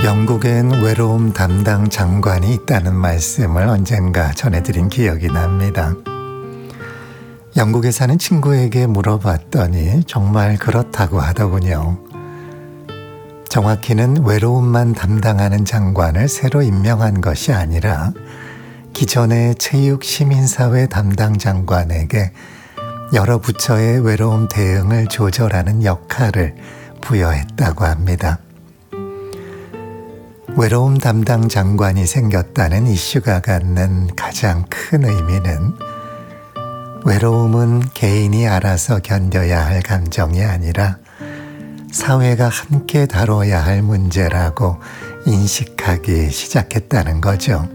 영국엔 외로움 담당 장관이 있다는 말씀을 언젠가 전해드린 기억이 납니다. 영국에 사는 친구에게 물어봤더니 정말 그렇다고 하더군요. 정확히는 외로움만 담당하는 장관을 새로 임명한 것이 아니라 기존의 체육시민사회 담당 장관에게 여러 부처의 외로움 대응을 조절하는 역할을 부여했다고 합니다. 외로움 담당 장관이 생겼다는 이슈가 갖는 가장 큰 의미는 외로움은 개인이 알아서 견뎌야 할 감정이 아니라 사회가 함께 다뤄야 할 문제라고 인식하기 시작했다는 거죠.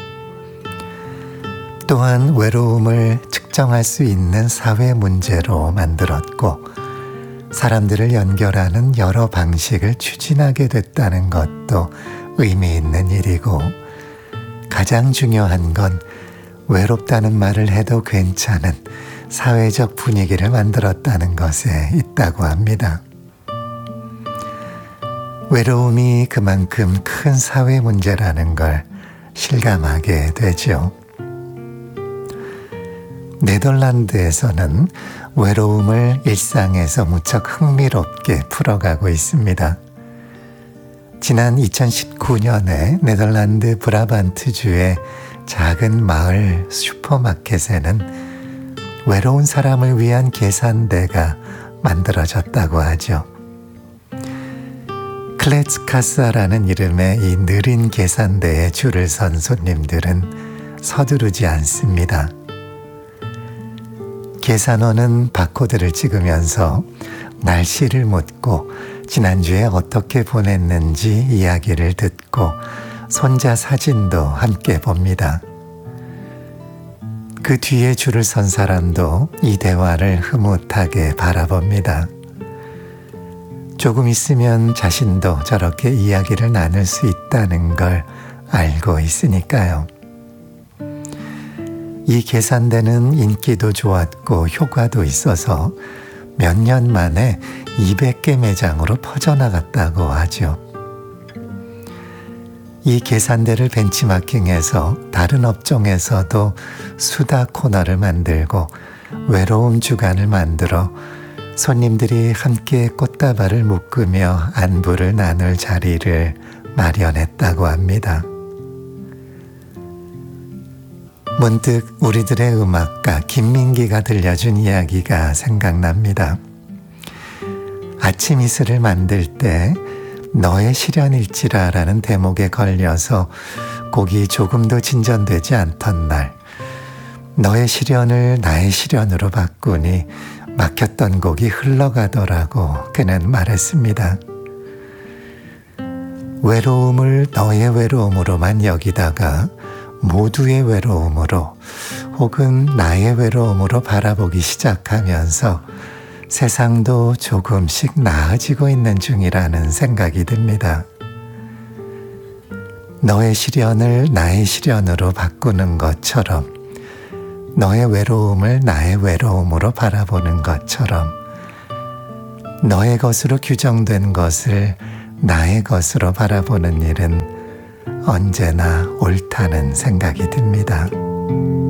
또한 외로움을 측정할 수 있는 사회 문제로 만들었고 사람들을 연결하는 여러 방식을 추진하게 됐다는 것도 의미 있는 일이고 가장 중요한 건 외롭다는 말을 해도 괜찮은 사회적 분위기를 만들었다는 것에 있다고 합니다. 외로움이 그만큼 큰 사회 문제라는 걸 실감하게 되죠. 네덜란드에서는 외로움을 일상에서 무척 흥미롭게 풀어가고 있습니다. 지난 2019년에 네덜란드 브라반트주의 작은 마을 슈퍼마켓에는 외로운 사람을 위한 계산대가 만들어졌다고 하죠. 클레츠카사라는 이름의 이 느린 계산대에 줄을 선 손님들은 서두르지 않습니다. 계산원은 바코드를 찍으면서 날씨를 묻고 지난주에 어떻게 보냈는지 이야기를 듣고 손자 사진도 함께 봅니다. 그 뒤에 줄을 선 사람도 이 대화를 흐뭇하게 바라봅니다. 조금 있으면 자신도 저렇게 이야기를 나눌 수 있다는 걸 알고 있으니까요. 이 계산대는 인기도 좋았고 효과도 있어서 몇 년 만에 200개 매장으로 퍼져나갔다고 하죠. 이 계산대를 벤치마킹해서 다른 업종에서도 수다 코너를 만들고 외로움 주간을 만들어 손님들이 함께 꽃다발을 묶으며 안부를 나눌 자리를 마련했다고 합니다. 문득 우리들의 음악가 김민기가 들려준 이야기가 생각납니다. 아침 이슬을 만들 때 너의 시련일지라라는 대목에 걸려서 곡이 조금도 진전되지 않던 날 너의 시련을 나의 시련으로 바꾸니 막혔던 곡이 흘러가더라고 그는 말했습니다. 외로움을 너의 외로움으로만 여기다가 모두의 외로움으로 혹은 나의 외로움으로 바라보기 시작하면서 세상도 조금씩 나아지고 있는 중이라는 생각이 듭니다. 너의 시련을 나의 시련으로 바꾸는 것처럼 너의 외로움을 나의 외로움으로 바라보는 것처럼 너의 것으로 규정된 것을 나의 것으로 바라보는 일은 언제나 옳다는 생각이 듭니다.